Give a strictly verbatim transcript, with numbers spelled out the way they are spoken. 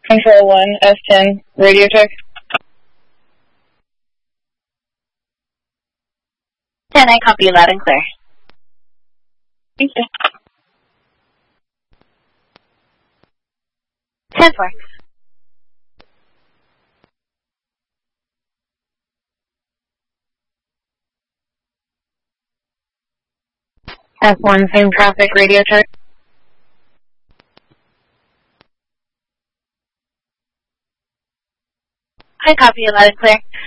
Control one, S ten, radio check. ten, I copy you loud and clear. Thank you. ten four. S one, same traffic, radio check. I copy you loud and clear.